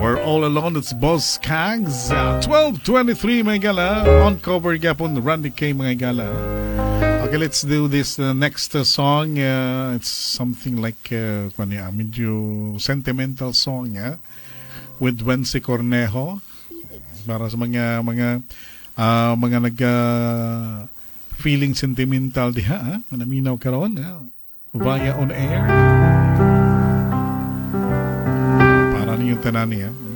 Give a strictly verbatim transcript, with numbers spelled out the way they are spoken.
We're all alone. It's Boss Kags. Uh, twelve twenty-three mga gala. On cover gapon Randy K mga gala. Okay, let's do this uh, next uh, song. Uh, it's something like uh, kanya, medyo sentimental song yeah? With Wency Cornejo. Para sa mga mga uh, mga nag uh, feeling sentimental diha, ha? Naminaw karon ha? Via on air. Para ninyong tanan niya.